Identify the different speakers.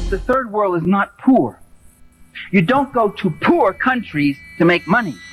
Speaker 1: the third world is not poor. You don't go to poor countries to make money.